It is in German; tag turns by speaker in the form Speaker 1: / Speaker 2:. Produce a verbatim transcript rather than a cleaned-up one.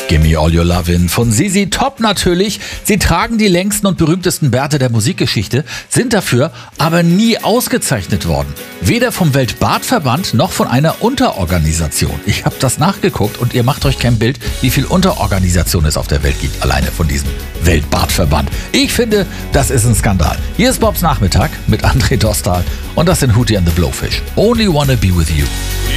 Speaker 1: Gimme All Your Lovin' von Sisi Top natürlich. Sie tragen die längsten und berühmtesten Bärte der Musikgeschichte, sind dafür aber nie ausgezeichnet worden. Weder vom Weltbartverband noch von einer Unterorganisation. Ich habe das nachgeguckt und ihr macht euch kein Bild, wie viel Unterorganisationen es auf der Welt gibt, alleine von diesem Weltbartverband. Ich finde, das ist ein Skandal. Hier ist Bobs Nachmittag mit André Dostal und das sind Hootie and the Blowfish. Only wanna be with you.